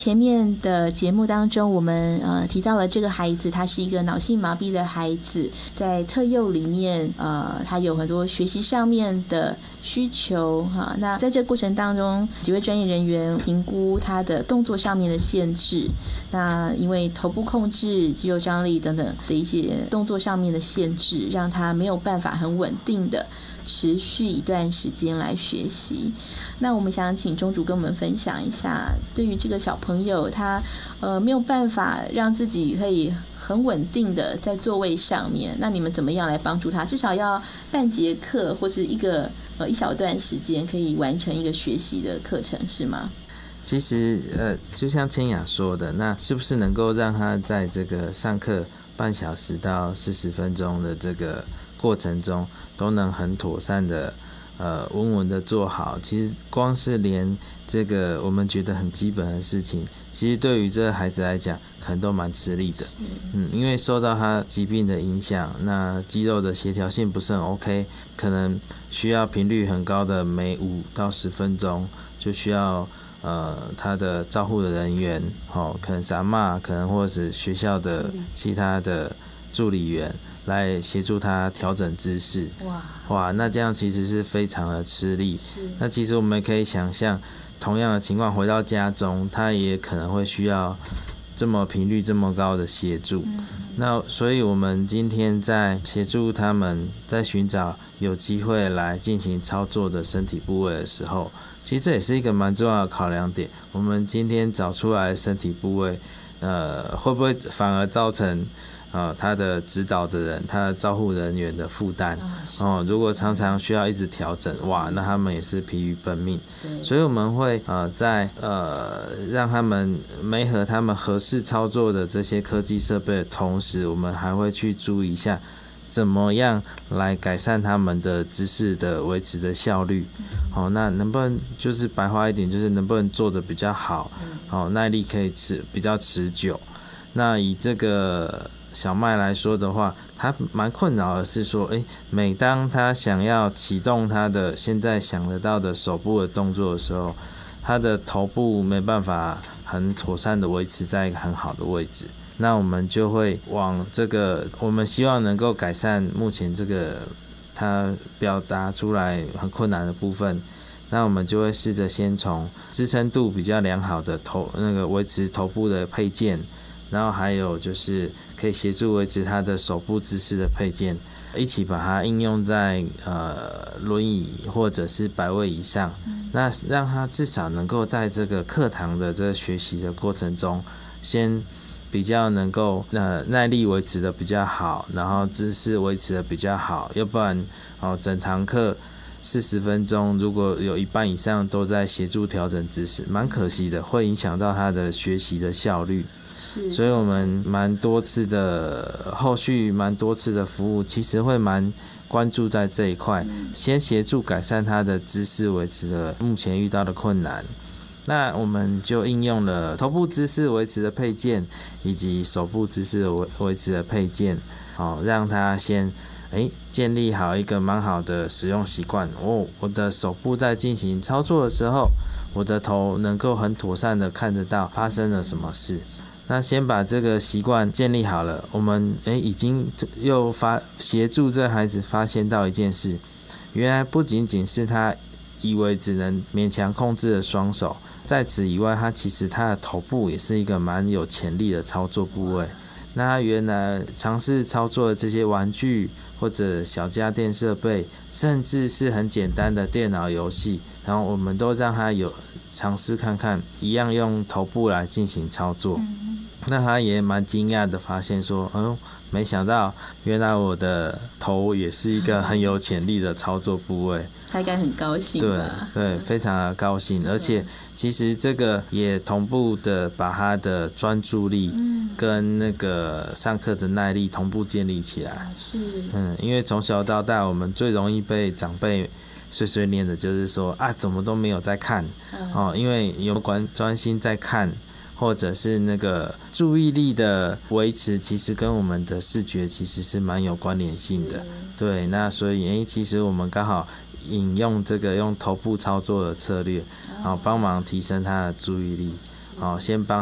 前面的节目当中，我们提到了这个孩子，他是一个脑性麻痹的孩子，在特幼里面，他有很多学习上面的需求哈。那在这个过程当中，几位专业人员评估他的动作上面的限制。那因为头部控制、肌肉张力等等的一些动作上面的限制，让他没有办法很稳定的持续一段时间来学习。那我们想请钟主跟我们分享一下，对于这个小朋友他没有办法让自己可以很稳定的在座位上面，那你们怎么样来帮助他？至少要半节课或是一小段时间可以完成一个学习的课程，是吗？ 其实就像千雅说的，那是不是能够让他在这个上课半小时到40分钟的这个过程中都能很妥善的稳稳的做好？其实光是连这个我们觉得很基本的事情，其实对于这个孩子来讲可能都蛮吃力的。因为受到他疾病的影响，那肌肉的协调性不是很 OK， 可能需要频率很高的，每5到10分钟就需要他的照护的人员，可能是阿嬷，可能或者是学校的其他的助理员来协助他调整姿势。哇，那这样其实是非常的吃力。那其实我们可以想象，同样的情况回到家中，他也可能会需要这么频率这么高的协助。那所以我们今天在协助他们在寻找有机会来进行操作的身体部位的时候，其实这也是一个蛮重要的考量点。我们今天找出来的身体部位，会不会反而造成他的指导的人、他的照护人员的负担？如果常常需要一直调整，哇，那他们也是疲于奔命。所以我们会在让他们媒合他们合适操作的这些科技设备的同时，我们还会去注意一下怎么样来改善他们的姿势的维持的效率。那能不能就是白话一点，就是能不能做得比较好，耐力可以比较持久。那以这个小麦来说的话，他蛮困扰的是说，每当他想要启动他的现在想得到的手部的动作的时候，他的头部没办法很妥善的维持在一个很好的位置。那我们就会往这个我们希望能够改善目前这个他表达出来很困难的部分，那我们就会试着先从支撑度比较良好的维持头部的配件，然后还有就是可以协助维持他的手部姿势的配件，一起把它应用在轮椅或者是摆位椅上，那让他至少能够在这个课堂的这个学习的过程中，先比较能够耐力维持的比较好，然后姿势维持的比较好。要不然整堂课40分钟，如果有一半以上都在协助调整姿势，蛮可惜的，会影响到他的学习的效率。所以我们后续蛮多次的服务，其实会蛮关注在这一块，先协助改善他的姿势维持的目前遇到的困难。那我们就应用了头部姿势维持的配件以及手部姿势维持的配件，让他先建立好一个蛮好的使用习惯。我的手部在进行操作的时候，我的头能够很妥善的看得到发生了什么事。那先把这个习惯建立好了，我们已经又协助这孩子发现到一件事，原来不仅仅是他以为只能勉强控制的双手，在此以外，他的头部也是一个蛮有潜力的操作部位。那他原来尝试操作的这些玩具或者小家电设备，甚至是很简单的电脑游戏，然后我们都让他有尝试看看，一样用头部来进行操作。那他也蛮惊讶的发现说，没想到原来我的头也是一个很有潜力的操作部位。 他应该很高兴吧？ 对，非常的高兴。而且其实这个也同步的把他的专注力跟那个上课的耐力同步建立起来。因为从小到大我们最容易被长辈碎碎念的就是说怎么都没有在看，因为有专心在看，或者是那个注意力的维持，其实跟我们的视觉其实是蛮有关联性的。对，那所以其实我们刚好引用这个用头部操作的策略，帮忙提升他的注意力。 先帮